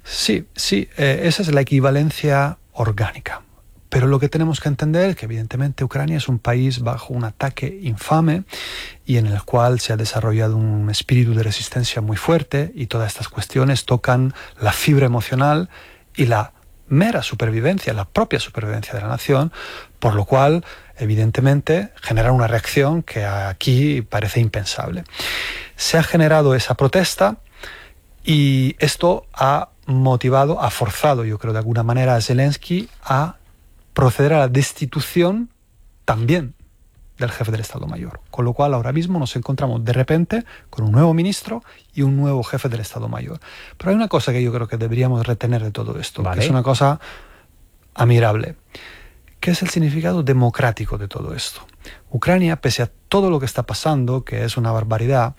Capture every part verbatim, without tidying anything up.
Sí, sí, eh, esa es la equivalencia orgánica. Pero lo que tenemos que entender es que evidentemente Ucrania es un país bajo un ataque infame y en el cual se ha desarrollado un espíritu de resistencia muy fuerte, y todas estas cuestiones tocan la fibra emocional y la mera supervivencia, la propia supervivencia de la nación, por lo cual evidentemente genera una reacción que aquí parece impensable. Se ha generado esa protesta y esto ha motivado, ha forzado, yo creo, de alguna manera a Zelensky a proceder a la destitución también del jefe del Estado Mayor. Con lo cual ahora mismo nos encontramos de repente con un nuevo ministro y un nuevo jefe del Estado Mayor. Pero hay una cosa que yo creo que deberíamos retener de todo esto, vale. que es una cosa admirable, que es el significado democrático de todo esto. Ucrania, pese a todo lo que está pasando, que es una barbaridad,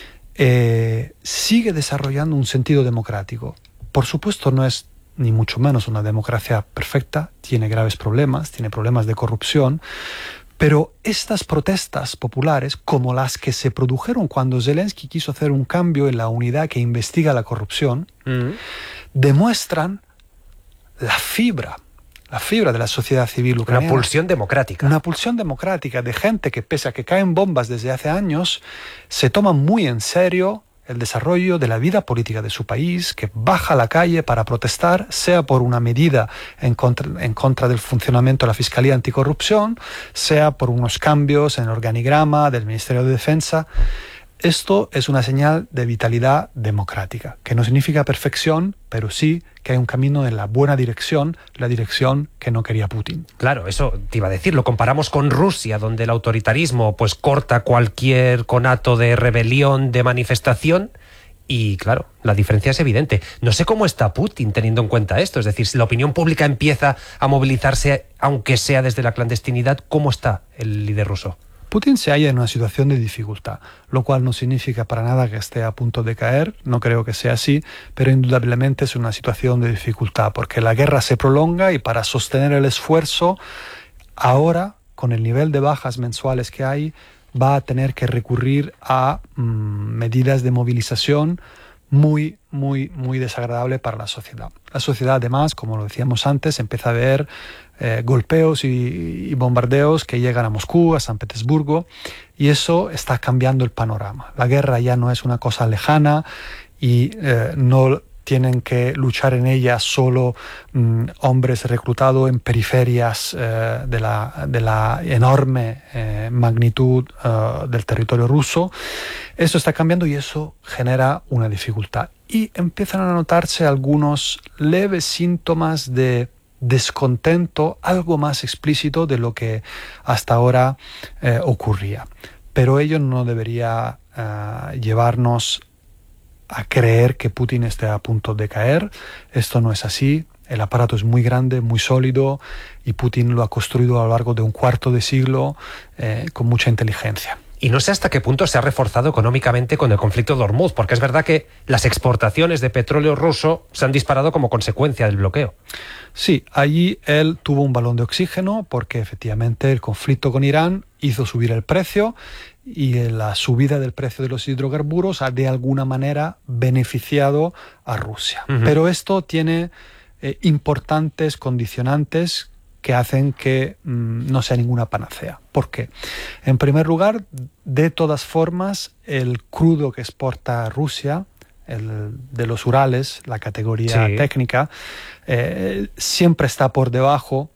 eh, sigue desarrollando un sentido democrático. Por supuesto no es ni mucho menos una democracia perfecta, tiene graves problemas, tiene problemas de corrupción, pero estas protestas populares, como las que se produjeron cuando Zelensky quiso hacer un cambio en la unidad que investiga la corrupción, mm. demuestran la fibra, la fibra de la sociedad civil ucraniana. Una pulsión democrática. Una pulsión democrática de gente que, pese a que caen bombas desde hace años, se toma muy en serio el desarrollo de la vida política de su país, que baja a la calle para protestar, sea por una medida en contra, en contra del funcionamiento de la Fiscalía Anticorrupción, sea por unos cambios en el organigrama del Ministerio de Defensa. Esto es una señal de vitalidad democrática, que no significa perfección, pero sí que hay un camino en la buena dirección, la dirección que no quería Putin. Claro, eso te iba a decir, lo comparamos con Rusia, donde el autoritarismo pues corta cualquier conato de rebelión, de manifestación, y claro, la diferencia es evidente. No sé cómo está Putin teniendo en cuenta esto, es decir, si la opinión pública empieza a movilizarse, aunque sea desde la clandestinidad, ¿cómo está el líder ruso? Putin se halla en una situación de dificultad, lo cual no significa para nada que esté a punto de caer, no creo que sea así, pero indudablemente es una situación de dificultad, porque la guerra se prolonga y para sostener el esfuerzo, ahora, con el nivel de bajas mensuales que hay, va a tener que recurrir a mmm, medidas de movilización muy, muy, muy desagradable para la sociedad. La sociedad, además, como lo decíamos antes, empieza a ver eh, golpeos y, y bombardeos que llegan a Moscú, a San Petersburgo, y eso está cambiando el panorama. La guerra ya no es una cosa lejana y eh, no tienen que luchar en ella solo mm, hombres reclutados en periferias eh, de, la, de la enorme eh, magnitud eh, del territorio ruso. Eso está cambiando y eso genera una dificultad. Y empiezan a notarse algunos leves síntomas de descontento, algo más explícito de lo que hasta ahora eh, ocurría. Pero ello no debería eh, llevarnos a creer que Putin esté a punto de caer. Esto no es así. El aparato es muy grande, muy sólido, y Putin lo ha construido a lo largo de un cuarto de siglo eh, con mucha inteligencia. Y no sé hasta qué punto se ha reforzado económicamente con el conflicto de Ormuz, porque es verdad que las exportaciones de petróleo ruso se han disparado como consecuencia del bloqueo. Sí, allí él tuvo un balón de oxígeno porque efectivamente el conflicto con Irán hizo subir el precio, y la subida del precio de los hidrocarburos ha de alguna manera beneficiado a Rusia. Uh-huh. Pero esto tiene eh, importantes condicionantes que hacen que mmm, no sea ninguna panacea. ¿Por qué? En primer lugar, de todas formas, el crudo que exporta Rusia, el de los Urales, la categoría sí. técnica, eh, siempre está por debajo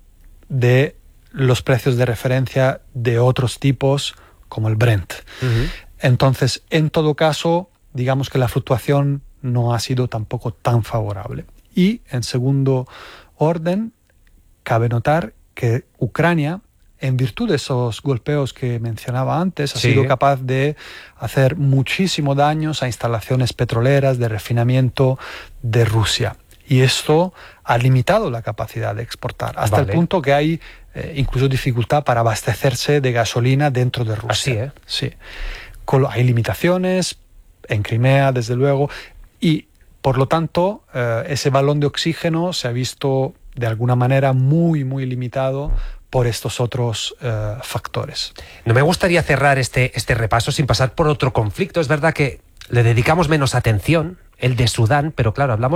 de los precios de referencia de otros tipos, como el Brent. Uh-huh. Entonces, en todo caso, digamos que la fluctuación no ha sido tampoco tan favorable. Y, en segundo orden, cabe notar que Ucrania, en virtud de esos golpeos que mencionaba antes, ha sí. sido capaz de hacer muchísimo daño a instalaciones petroleras de refinamiento de Rusia. Y esto ha limitado la capacidad de exportar, hasta vale. el punto que hay eh, incluso dificultad para abastecerse de gasolina dentro de Rusia. Así, ¿eh? Sí. Hay limitaciones en Crimea, desde luego, y por lo tanto eh, ese balón de oxígeno se ha visto de alguna manera muy, muy limitado por estos otros eh, factores. No me gustaría cerrar este, este repaso sin pasar por otro conflicto. Es verdad que le dedicamos menos atención, el de Sudán, pero claro, hablamos